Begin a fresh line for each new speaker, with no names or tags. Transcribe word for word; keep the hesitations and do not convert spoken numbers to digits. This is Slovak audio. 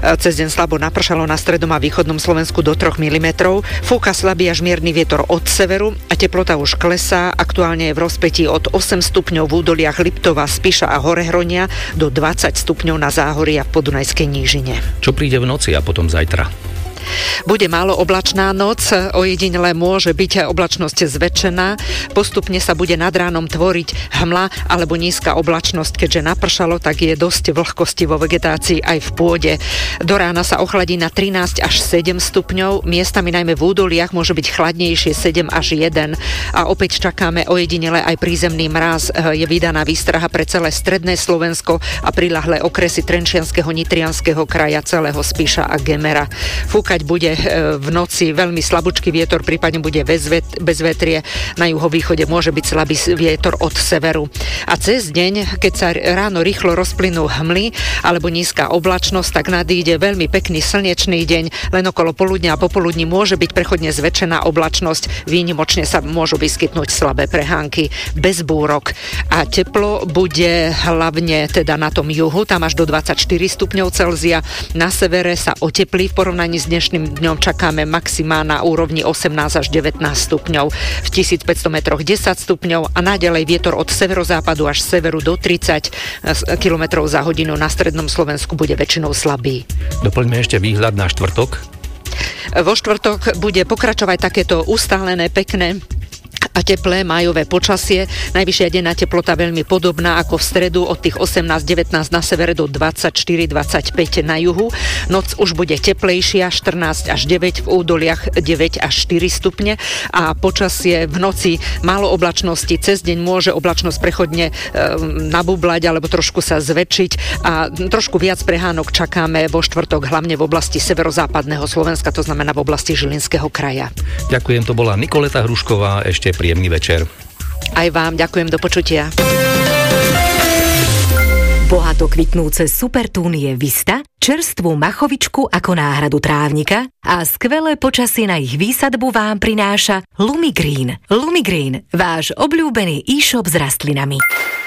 Cez deň slabo napršalo na strednom a východnom Slovensku do troch milimetrov. Fúka slabý až mierny vietor od severu a teplota už klesá. Aktuálne je v rozpätí od osem stupňov v údoliach Liptova, Spiša a Horehronia do dvadsať stupňov na záhorí a v Podunajskej nížine.
Čo príde v noci a potom zajtra?
Bude málo oblačná noc, ojedinele môže byť oblačnosť zväčšená, postupne sa bude nad ránom tvoriť hmla alebo nízka oblačnosť, keďže napršalo, tak je dosť vlhkosti vo vegetácii aj v pôde. Do rána sa ochladí na trinásť až sedem stupňov, miestami najmä v údoliach môže byť chladnejšie sedem až jeden a opäť čakáme ojedinele aj prízemný mráz. Je vydaná výstraha pre celé stredné Slovensko a priľahlé okresy Trenčianskeho, Nitrianskeho kraja, celého Spiša a Gemera. Fúkať bude v noci veľmi slabúčky vietor, prípadne bude bez vetrie. Na juhovýchode môže byť slabý vietor od severu. A cez deň, keď sa ráno rýchlo rozplynú hmly alebo nízka oblačnosť, tak nadíde veľmi pekný slnečný deň. Len okolo poludnia a popoludní môže byť prechodne zväčšená oblačnosť. Výnimočne sa môžu vyskytnúť slabé prehánky bez búrok. A teplo bude hlavne teda na tom juhu, tam až do dvadsaťštyri stupňov Celzia. Na severe sa oteplí v porovnaní s dnešným Dnešným dňom čakáme maximá na úrovni osemnásť až devätnásť stupňov. V tisícpäťsto metroch desať stupňov a naďalej vietor od severozápadu až severu do tridsať kilometrov za hodinu na strednom Slovensku bude väčšinou slabý.
Doplňme ešte výhľad na štvrtok.
Vo štvrtok bude pokračovať takéto ustálené, pekné a teplé májové počasie. Najvyššia denná teplota veľmi podobná ako v stredu, od tých osemnásť devätnásť na severe do dvadsaťštyri dvadsaťpäť na juhu. Noc už bude teplejšia, štrnásť až deväť, v údoliach deväť až štyri stupne a počasie v noci málo oblačnosti. Cez deň môže oblačnosť prechodne e, nabublať alebo trošku sa zväčšiť a trošku viac prehánok čakáme vo štvrtok, hlavne v oblasti severozápadného Slovenska, to znamená v oblasti Žilinského kraja.
Ďakujem, to bola Nikoleta Hrušková, ešte príjemný večer.
Aj vám ďakujem, do počutia.
Bohato kvitnúce supertúnie Vista, čerstvú machovičku ako náhradu trávnika a skvelé počasie na ich výsadbu vám prináša Lumigreen. Lumigreen, váš obľúbený e-shop s rastlinami.